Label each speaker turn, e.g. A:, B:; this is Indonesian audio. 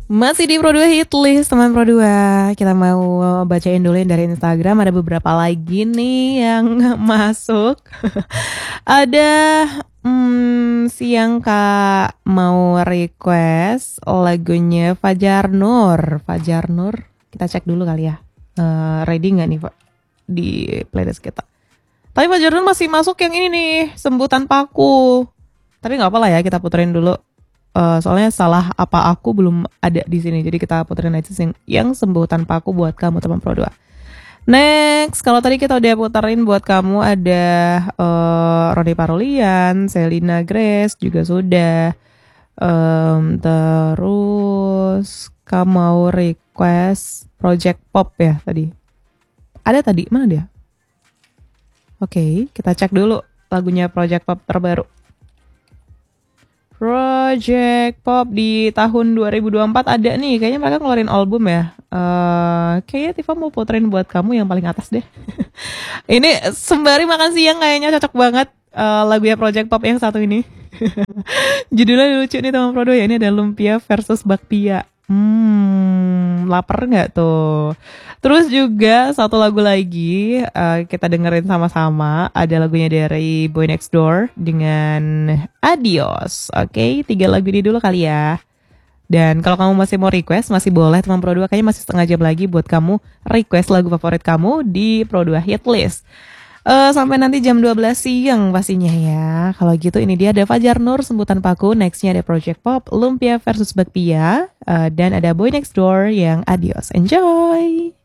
A: Masih di Pro 2 Hit List, teman Pro 2. Kita mau bacain dulu yang dari Instagram. Ada beberapa lagi nih yang masuk. Ada siang Kak mau request lagunya Fajar Nur. Fajar Nur, kita cek dulu kali ya. Ready gak nih Pak di playlist kita? Tapi Fajar Nur masih masuk yang ini nih, Sembuh Tanpa Aku. Tapi gak apa lah ya, kita puterin dulu. Soalnya Salah Apa Aku belum ada di sini, jadi kita puterin aja yang Sembuh Tanpa Aku buat kamu teman Pro 2. Next, kalau tadi kita udah puterin buat kamu ada Roni Parolian, Selina Grace juga sudah. Terus kamu mau request Project Pop ya tadi? Ada tadi, mana dia? Oke, kita cek dulu lagunya Project Pop terbaru. Project Pop di tahun 2024 ada nih, kayaknya mereka ngeluarin album ya. Kayaknya Tifa mau puterin buat kamu yang paling atas deh. Ini sembari makan siang kayaknya cocok banget lagunya Project Pop yang satu ini. Judulnya lucu nih teman Pro 2 ya, ini ada Lumpia versus Bakpia. Lapar nggak tuh? Terus juga satu lagu lagi kita dengerin sama-sama. Ada lagunya dari Boy Next Door dengan Adios. Oke, 3 lagu ini dulu kali ya. Dan kalau kamu masih mau request, masih boleh teman Pro 2. Kayaknya masih setengah jam lagi buat kamu request lagu favorit kamu di Pro 2 Hit List. Sampai nanti jam 12 siang pastinya ya. Kalau gitu ini dia ada Fajar Nur, Sembuh Tanpa Aku. Nextnya ada Project Pop, Lumpia versus Bakpia. Dan ada Boy Next Door yang Adios. Enjoy!